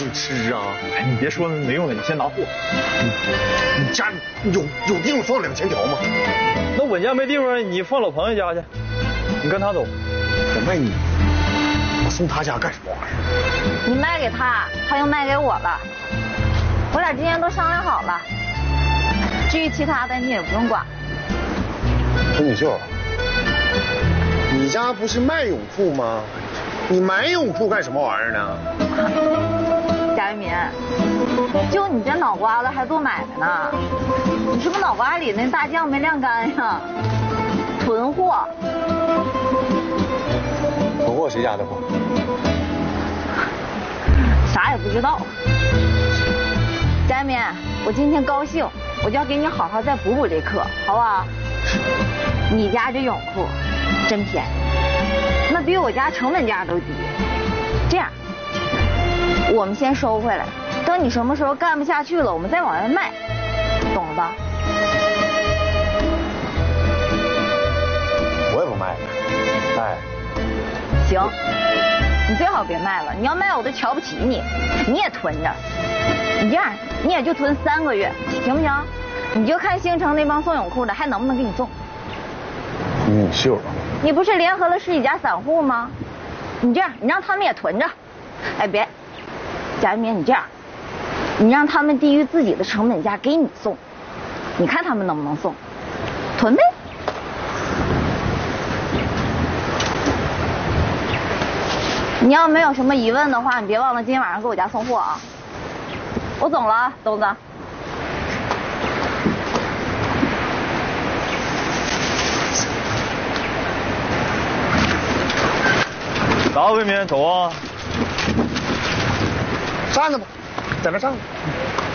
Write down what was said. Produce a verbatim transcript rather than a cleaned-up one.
吃啊！ 哎，你别说那没用的，你先拿货。 你你家里有有地方放两千条吗？ 那我家没地方，你放老朋友家去，你跟他走。 我卖你，我送他家干什么玩意儿？ 你卖给他，他又卖给我了，我俩之间都商量好了。至于其他的，你也不用管。 陈锦绣，你家不是卖泳裤吗？你买泳裤干什么玩意儿呢？ 贾一民，就你这脑瓜子还做买卖呢？你是不是脑瓜里那大酱没晾干呀？囤货。 囤货谁家的货？ 啥也不知道。贾一民，我今天高兴，我就要给你好好再补补这课，好不好？你家这泳裤真便宜，那比我家成本价都低。这样，我们先收回来，等你什么时候干不下去了，我们再往外卖，懂了吧？ 我也不卖了，哎。 行，你最好别卖了，你要卖我都瞧不起你，你也囤着。你这样，你也就囤三个月，行不行？你就看星城那帮送泳裤的还能不能给你送。 锦绣， 你不是联合了十几家散户吗？你这样，你让他们也囤着。哎，别，贾一鸣，你这样，你让他们低于自己的成本价给你送，你看他们能不能送？囤呗。你要没有什么疑问的话，你别忘了今天晚上给我家送货啊。我走了，东子。 咋了，魏民，走啊？ 站着吧，在那站着。